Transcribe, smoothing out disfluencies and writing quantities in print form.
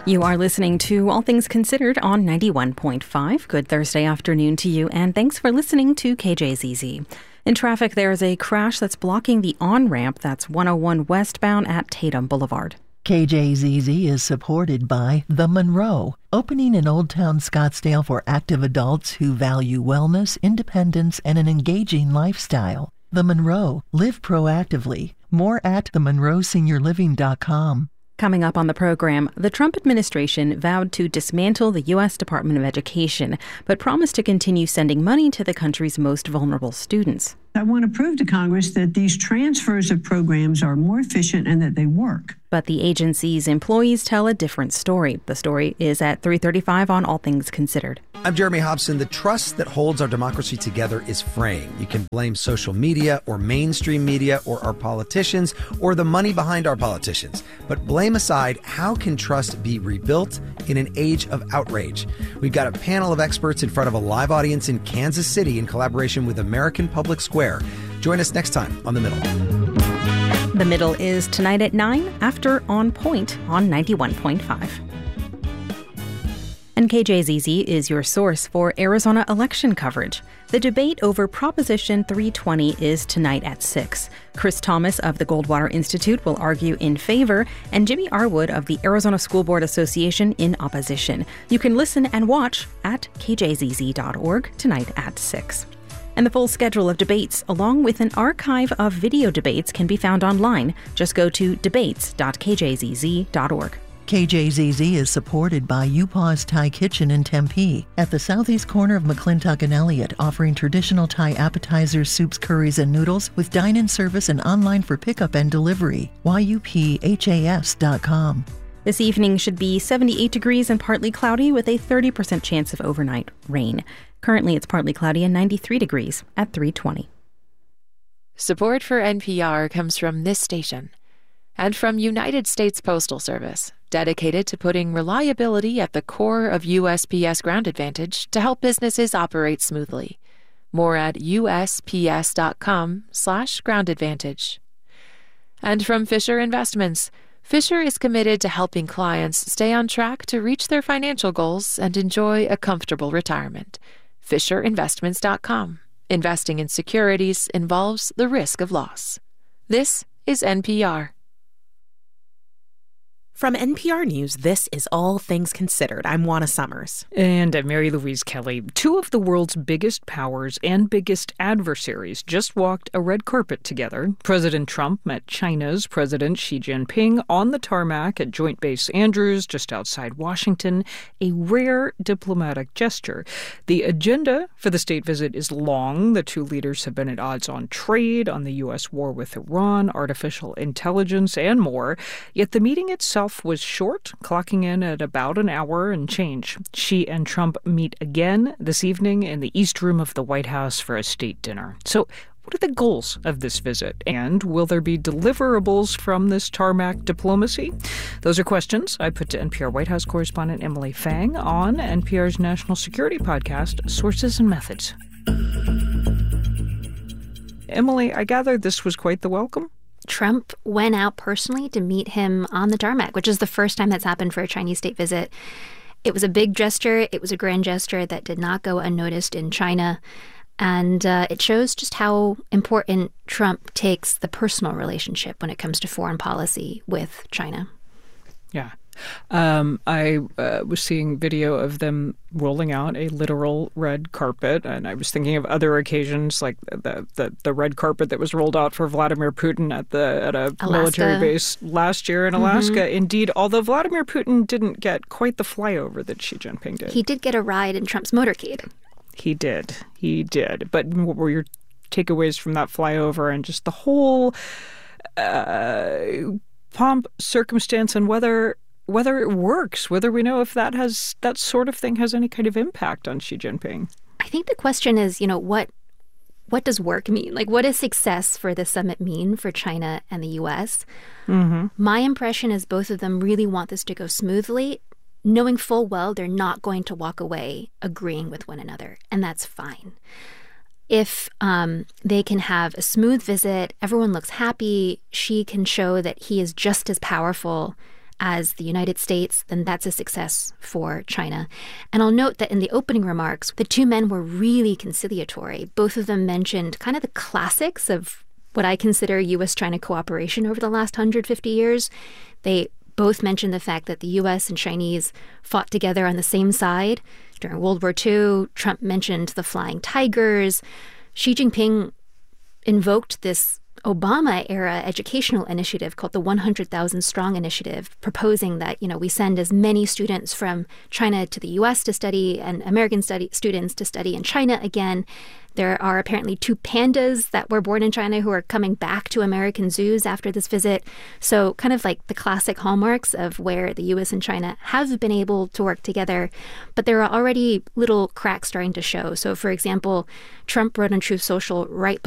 You are listening to All Things Considered on 91.5. Good Thursday afternoon to you, and thanks for listening to KJZZ. In traffic, there is a crash that's blocking the on-ramp that's 101 westbound at Tatum Boulevard. KJZZ is supported by The Monroe, opening in Old Town Scottsdale for active adults who value wellness, independence, and an engaging lifestyle. The Monroe. Live proactively. More at themonroeseniorliving.com. Coming up on the program, the Trump administration vowed to dismantle the U.S. Department of Education, but promised to continue sending money to the country's most vulnerable students. I want to prove to Congress that these transfers of programs are more efficient and that they work. But the agency's employees tell a different story. The story is at 3:35 on All Things Considered. I'm Jeremy Hobson. The trust that holds our democracy together is fraying. You can blame social media or mainstream media or our politicians or the money behind our politicians. But blame aside, how can trust be rebuilt in an age of outrage? We've got a panel of experts in front of a live audience in Kansas City in collaboration with American Public Square. Join us next time on The Middle. The Middle is tonight at 9 after On Point on 91.5. And KJZZ is your source for Arizona election coverage. The debate over Proposition 320 is tonight at 6. Chris Thomas of the Goldwater Institute will argue in favor, and Jimmy Arwood of the Arizona School Board Association in opposition. You can listen and watch at kjzz.org tonight at 6. And the full schedule of debates, along with an archive of video debates, can be found online. Just go to debates.kjzz.org. KJZZ is supported by Upaw's Thai Kitchen in Tempe, at the southeast corner of McClintock and Elliott, offering traditional Thai appetizers, soups, curries, and noodles with dine-in service and online for pickup and delivery. YUPHAS.com. This evening should be 78 degrees and partly cloudy with a 30% chance of overnight rain. Currently, it's partly cloudy and 93 degrees at 3:20. Support for NPR comes from this station and from United States Postal Service, dedicated to putting reliability at the core of USPS Ground Advantage to help businesses operate smoothly. More at usps.com/Ground Advantage. And from Fisher Investments. Fisher is committed to helping clients stay on track to reach their financial goals and enjoy a comfortable retirement. FisherInvestments.com. Investing in securities involves the risk of loss. This is NPR. From NPR News, this is All Things Considered. I'm Juana Summers. And I'm Mary Louise Kelly. Two of the world's biggest powers and biggest adversaries just walked a red carpet together. President Trump met China's President Xi Jinping on the tarmac at Joint Base Andrews, just outside Washington, a rare diplomatic gesture. The agenda for the state visit is long. The two leaders have been at odds on trade, on the U.S. war with Iran, artificial intelligence, and more. Yet the meeting itself was short, clocking in at about an hour and change. Xi and Trump meet again this evening in the East Room of the White House for a state dinner. So what are the goals of this visit? And will there be deliverables from this tarmac diplomacy? Those are questions I put to NPR White House correspondent Emily Fang on NPR's national security podcast, Sources and Methods. Emily, I gather this was quite the welcome? Trump went out personally to meet him on the tarmac, which is the first time that's happened for a Chinese state visit. It was a big gesture. It was a grand gesture that did not go unnoticed in China. And it shows just how important Trump takes the personal relationship when it comes to foreign policy with China. Yeah. I was seeing video of them rolling out a literal red carpet, and I was thinking of other occasions like the red carpet that was rolled out for Vladimir Putin at a military base last year in Alaska. Mm-hmm. Indeed, although Vladimir Putin didn't get quite the flyover that Xi Jinping did. He did get a ride in Trump's motorcade. He did. But what were your takeaways from that flyover and just the whole pomp, circumstance, and whether it works, whether we know if that sort of thing has any kind of impact on Xi Jinping? I think the question is, what does work mean? Like, what does success for the summit mean for China and the U.S.? Mm-hmm. My impression is both of them really want this to go smoothly, knowing full well they're not going to walk away agreeing with one another, and that's fine. If they can have a smooth visit, everyone looks happy, Xi can show that he is just as powerful as the United States, then that's a success for China. And I'll note that in the opening remarks, the two men were really conciliatory. Both of them mentioned kind of the classics of what I consider U.S.-China cooperation over the last 150 years. They both mentioned the fact that the U.S. and Chinese fought together on the same side during World War II. Trump mentioned the Flying Tigers. Xi Jinping invoked this Obama-era educational initiative called the 100,000 Strong Initiative, proposing that, we send as many students from China to the U.S. to study and American students to study in China again. There are apparently 2 pandas that were born in China who are coming back to American zoos after this visit. So kind of like the classic hallmarks of where the U.S. and China have been able to work together. But there are already little cracks starting to show. So, for example, Trump wrote on Truth Social right